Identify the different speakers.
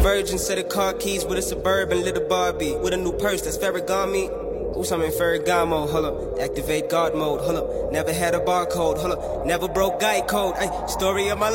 Speaker 1: virgin, set of car keys with a Suburban, little Barbie. With a new purse that's Ferragamo. Ooh, I'm in Ferragamo, hold up. Activate God mode, hold up. Never had a barcode, hold up. Never broke guy code, ay. Story of my life.